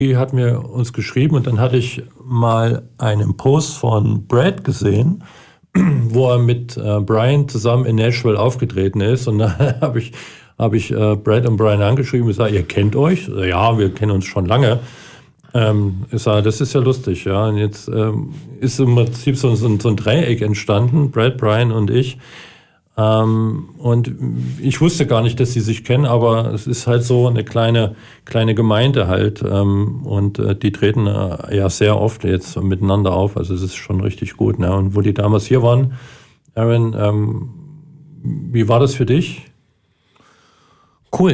Die hat mir uns geschrieben und dann hatte ich mal einen Post von Brad gesehen, wo er mit Brian zusammen in Nashville aufgetreten ist. Und da habe ich Brad und Brian angeschrieben und gesagt, ihr kennt euch? Ja, wir kennen uns schon lange. Ich sage, das ist ja lustig. Ja. Und jetzt ist im Prinzip so ein Dreieck entstanden, Brad, Brian und ich. Und ich wusste gar nicht, dass sie sich kennen, aber es ist halt so eine kleine Gemeinde halt. Und die treten ja sehr oft jetzt miteinander auf. Also es ist schon richtig gut. Ne? Und wo die damals hier waren, Aaron, wie war das für dich? Cool.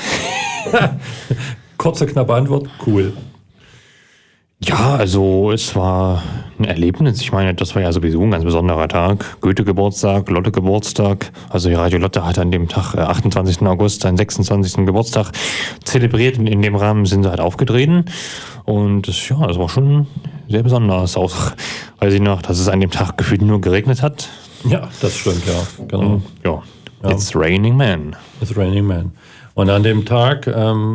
Kurze, knappe Antwort, cool. Ja, also es war ein Erlebnis. Ich meine, das war ja sowieso ein ganz besonderer Tag. Goethe-Geburtstag, Lotte-Geburtstag. Also die Radio Lotte hat an dem Tag, 28. August, seinen 26. Geburtstag zelebriert. Und in dem Rahmen sind sie halt aufgetreten. Und das war schon sehr besonders. Auch, weiß ich noch, dass es an dem Tag gefühlt nur geregnet hat. Ja, das stimmt, ja. Genau. Ja. It's raining man. It's raining man. Und an dem Tag,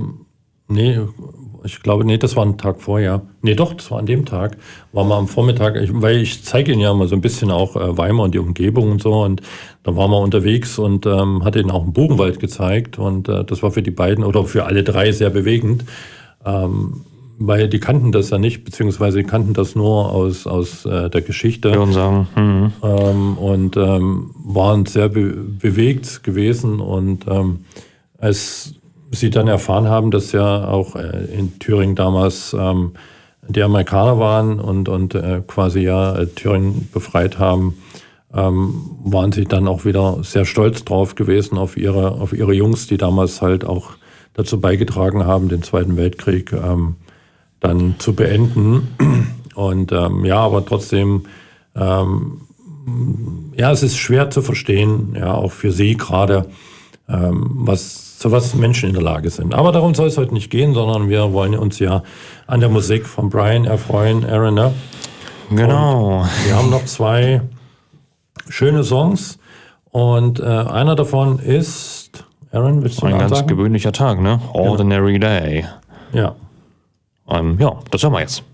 ich glaube, das war ein Tag vorher. Das war an dem Tag. Waren wir am Vormittag, weil ich zeige Ihnen ja mal so ein bisschen auch Weimar und die Umgebung und so. Und da waren wir unterwegs und hatte Ihnen auch einen Buchenwald gezeigt. Und das war für die beiden oder für alle drei sehr bewegend. Weil die kannten das ja nicht, beziehungsweise die kannten das nur aus der Geschichte. Würden sagen. Und waren sehr bewegt gewesen. Und als sie dann erfahren haben, dass ja auch in Thüringen damals die Amerikaner waren und quasi Thüringen befreit haben, waren sie dann auch wieder sehr stolz drauf gewesen auf ihre Jungs, die damals halt auch dazu beigetragen haben, den Zweiten Weltkrieg dann zu beenden. Und aber trotzdem, es ist schwer zu verstehen, ja, auch für sie gerade, zu was Menschen in der Lage sind. Aber darum soll es heute nicht gehen, sondern wir wollen uns ja an der Musik von Brian erfreuen, Aaron. Ne? Genau. Und wir haben noch 2 schöne Songs und einer davon ist, Aaron, willst du ein mal ganz sagen? gewöhnlicher Tag, ne? Ordinary Day. Ja. Das hören wir jetzt.